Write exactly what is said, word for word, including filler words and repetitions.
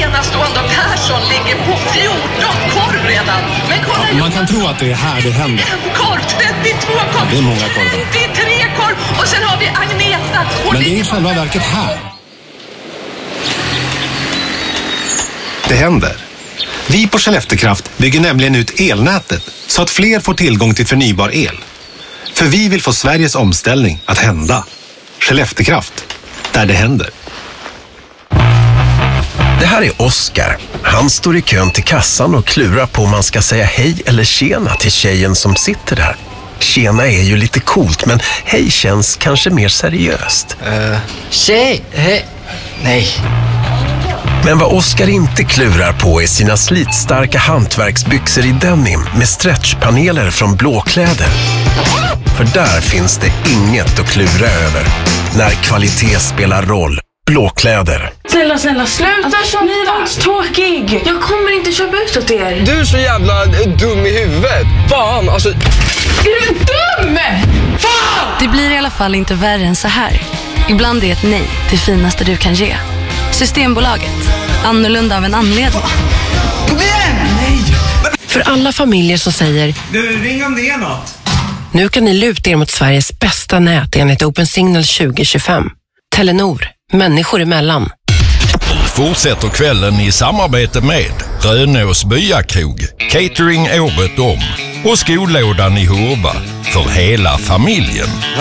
enastående Persson ligger på fjorton korv redan. Men kolla, ja, man kan tro att det är här det händer. En korv, trettiotvå korv, det är många korvar. femtiotre korv och sen har vi Agneta. Men det är i själva verket här. Det händer. Vi på Skelleftekraft bygger nämligen ut elnätet så att fler får tillgång till förnybar el. För vi vill få Sveriges omställning att hända. Skelleftekraft, där det händer. Det här är Oskar. Han står i kön till kassan och klurar på om man ska säga hej eller tjena till tjejen som sitter där. Tjena är ju lite coolt, men hej känns kanske mer seriöst. Uh, tjej, hej. Nej. Men vad Oskar inte klurar på är sina slitstarka hantverksbyxor i denim med stretchpaneler från Blåkläder. För där finns det inget att klura över när kvalitet spelar roll. Blåkläder. Snälla, snälla, sluta som ni var tråkig. Jag kommer inte köpa ut åt er. Du är så jävla dum i huvudet. Fan, alltså... Är du dum? Fan! Det blir i alla fall inte värre än så här. Ibland är ett nej det finaste du kan ge. Systembolaget. Annorlunda av en anledning. Kom igen! Nej! För alla familjer som säger Du, ring om det är något. Nu kan ni luta er mot Sveriges bästa nät enligt Open Signal tjugo tjugofem. Telenor. Människor emellan. Fortsätter kvällen i samarbete med Rönås Byakrog, catering året om och skolådan i Hurva för hela familjen.